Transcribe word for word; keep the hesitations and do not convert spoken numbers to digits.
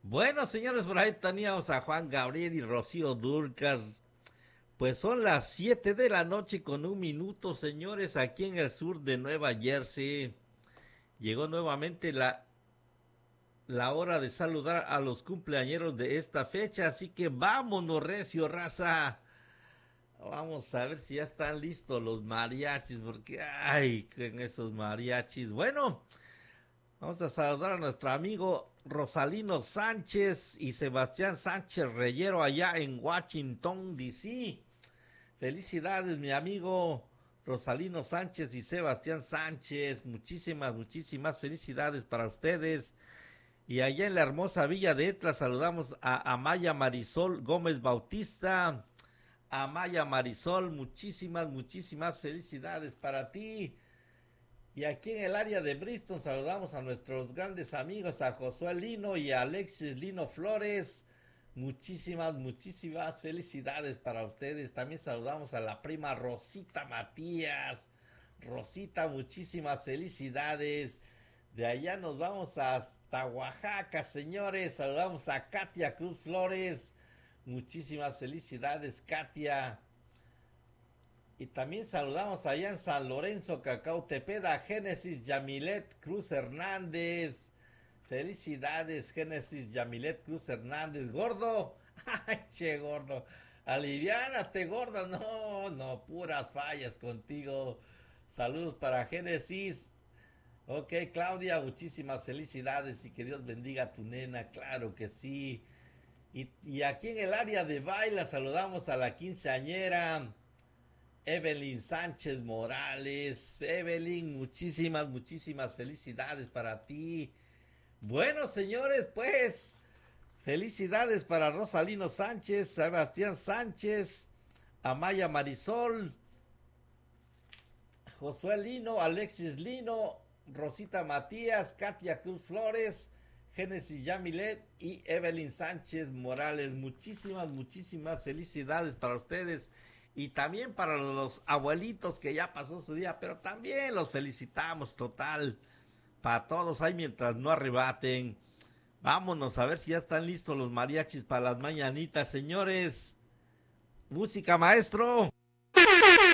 Bueno, señores, por ahí teníamos a Juan Gabriel y Rocío Dúrcal. Pues son las siete de la noche con un minuto, señores, aquí en el sur de Nueva Jersey. Llegó nuevamente la, la hora de saludar a los cumpleañeros de esta fecha, así que vámonos, recio, raza. Vamos a ver si ya están listos los mariachis, porque ay, con esos mariachis. Bueno, vamos a saludar a nuestro amigo Rosalino Sánchez y Sebastián Sánchez Reyero allá en Washington, D C. Felicidades, mi amigo Rosalino Sánchez y Sebastián Sánchez. Muchísimas, muchísimas felicidades para ustedes. Y allá en la hermosa villa de Etla saludamos a Amaya Marisol Gómez Bautista. Amaya Marisol, muchísimas, muchísimas felicidades para ti. Y aquí en el área de Bristol saludamos a nuestros grandes amigos, a Josué Lino y a Alexis Lino Flores. Muchísimas, muchísimas felicidades para ustedes. También saludamos a la prima Rosita Matías. Rosita, muchísimas felicidades. De allá nos vamos hasta Oaxaca, señores. Saludamos a Katia Cruz Flores. Muchísimas felicidades, Katia. Y también saludamos allá en San Lorenzo, Cacautepeda, Génesis Yamilet Cruz Hernández. Felicidades, Génesis Yamilet Cruz Hernández. Gordo, ay, che, gordo. Aliviánate, gordo. No, no, puras fallas contigo. Saludos para Génesis. Ok, Claudia, muchísimas felicidades y que Dios bendiga a tu nena. Claro que sí. Y, y aquí en el área de baila saludamos a la quinceañera. Evelyn Sánchez Morales. Evelyn, muchísimas, muchísimas felicidades para ti. Bueno, señores, pues felicidades para Rosalino Sánchez, Sebastián Sánchez, Amaya Marisol, Josué Lino, Alexis Lino, Rosita Matías, Katia Cruz Flores, Génesis Yamilet y Evelyn Sánchez Morales. Muchísimas, muchísimas felicidades para ustedes y también para los abuelitos que ya pasó su día, pero también los felicitamos total para todos ahí mientras no arrebaten. Vámonos a ver si ya están listos los mariachis para las mañanitas, señores. Música, maestro.